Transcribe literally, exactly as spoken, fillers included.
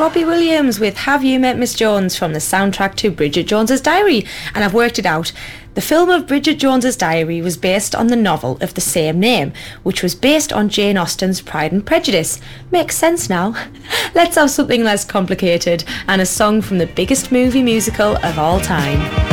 Robbie Williams with Have You Met Miss Jones from the soundtrack to Bridget Jones's Diary. And I've worked it out. The film of Bridget Jones's Diary was based on the novel of the same name, which was based on Jane Austen's Pride and Prejudice. Makes sense now. Let's have something less complicated and a song from the biggest movie musical of all time.